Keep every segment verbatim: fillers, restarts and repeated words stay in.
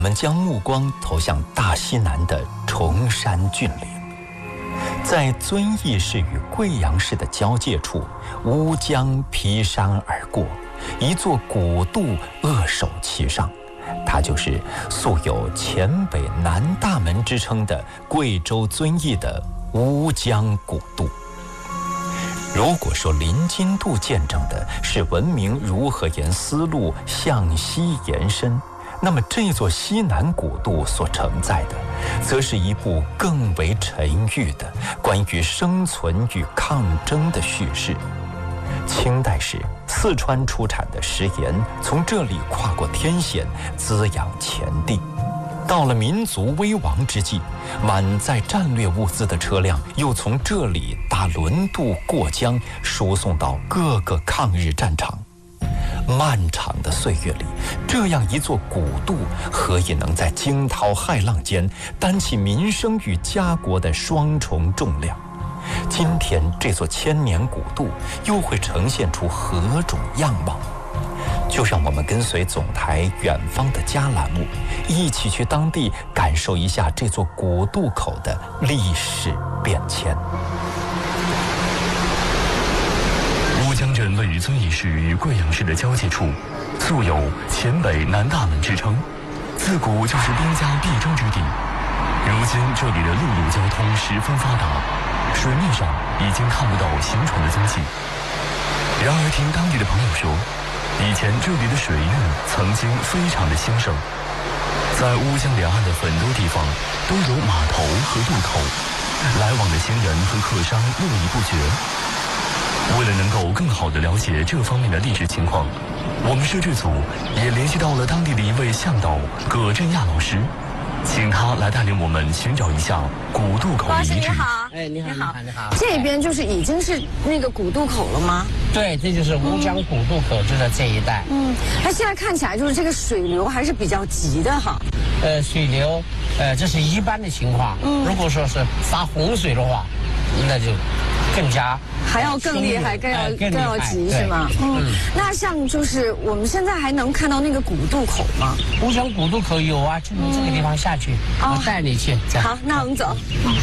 我们将目光投向大西南的崇山峻岭，在遵义市与贵阳市的交界处，乌江劈山而过，一座古渡扼守其上，它就是素有黔北南大门之称的贵州遵义的乌江古渡。如果说林津渡见证的是文明如何沿丝路向西延伸，那么这座西南古渡所承载的，则是一部更为沉郁的关于生存与抗争的叙事。清代时，四川出产的食盐从这里跨过天险，滋养前地。到了民族危亡之际，满载战略物资的车辆又从这里搭轮渡过江，输送到各个抗日战场。漫长的岁月里，这样一座古渡，何以能在惊涛骇浪间担起民生与家国的双重重量？今天这座千年古渡又会呈现出何种样貌？就让我们跟随总台远方的家栏目，一起去当地感受一下这座古渡口的历史变迁。 乌江镇位于遵义市与贵阳市的交界处，素有黔北南大门之称，自古就是兵家必争之地。如今这里的陆路交通十分发达，水面上已经看不到行船的踪迹。然而听当地的朋友说，以前这里的水运曾经非常的兴盛，在乌江两岸的很多地方都有码头和渡口，来往的行人和客商络绎不绝。为了能够更好地了解这方面的历史情况，我们摄制组也联系到了当地的一位向导葛振亚老师，请他来带领我们寻找一下古渡口的遗址。 哎，你好，你好，你好。 这边就是已经是那个古渡口了吗？ 对，这就是乌江古渡口，就在这一带。 嗯，它现在看起来就是这个水流还是比较急的哈。 呃，水流，呃，这是一般的情况。嗯，如果说是发洪水的话，那就更加还要更厉害，更要更要急是吗？嗯，那像就是我们现在还能看到那个古渡口吗？ 乌江古渡口有啊，就从这个地方下去，我带你去。 好，那我们走。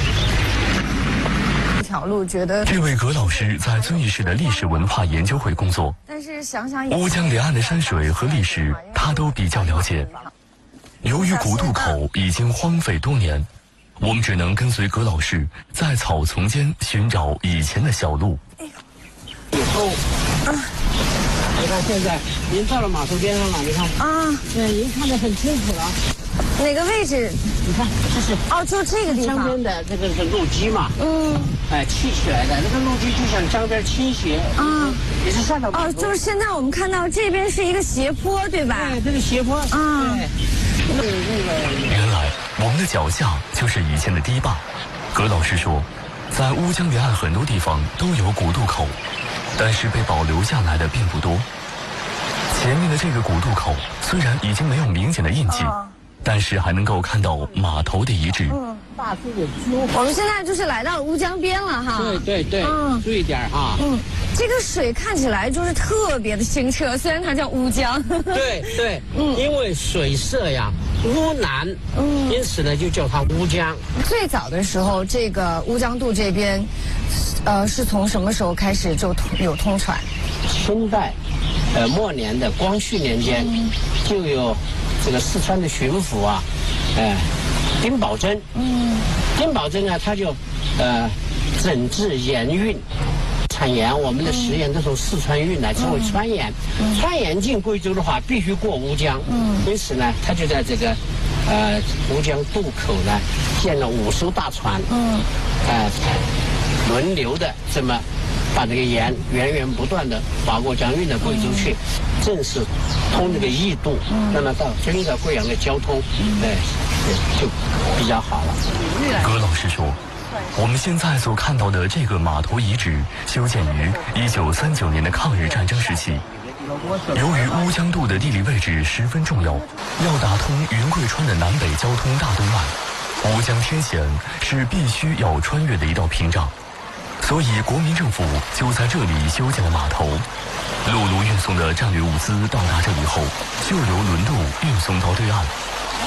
这条路觉得这位葛老师在遵义市的历史文化研究会工作， 但是想想乌江两岸的山水和历史他都比较了解。由于古渡口已经荒废多年，我们只能跟随葛老师在草丛间寻找以前的小路。 以后，啊，你看现在您到了码头边上了，你看啊， 对，您看得很清楚了。 哪个位置？ 你看，这是哦，就这个地方。 江边的这个是路基嘛？ 嗯。 哎，砌起来的那个路基就向江边倾斜。啊。也是上到哦，就是现在我们看到这边是一个斜坡，对吧？ 对，这个斜坡。 啊。 原来我们的脚下就是以前的堤坝。葛老师说，在乌江沿岸很多地方都有古渡口，但是被保留下来的并不多。前面的这个古渡口虽然已经没有明显的印记，但是还能够看到码头的遗址。 嗯，大树的揪。 我们现在就是来到乌江边了哈。 对对对，嗯，注意点啊。 嗯，这个水看起来就是特别的清澈，虽然它叫乌江。 对对，嗯，因为水色呀乌蓝，嗯，因此呢就叫它乌江。 最早的时候，这个乌江渡这边，呃，是从什么时候开始就有通船？ 清代，呃末年的光绪年间，嗯、就有这个四川的巡抚啊，呃，丁宝桢，嗯，丁宝桢呢，他就呃整治盐运。产盐，我们的食盐都从四川运来，称为川盐。嗯、川盐进贵州的话，必须过乌江。嗯，因此呢，他就在这个呃乌江渡口呢建了五艘大船。嗯，呃，轮流的这么把这个盐源源不断的划过江运到贵州去，正是通这个义渡。嗯，那么到真的贵阳的交通，哎、呃，就比较好了。 葛老师说，我们现在所看到的这个码头遗址修建于一九三九年的抗日战争时期。由于乌江渡的地理位置十分重要，要打通云贵川的南北交通大动脉，乌江天险是必须要穿越的一道屏障，所以国民政府就在这里修建了码头。陆路运送的战略物资到达这里后，就由轮渡运送到对岸。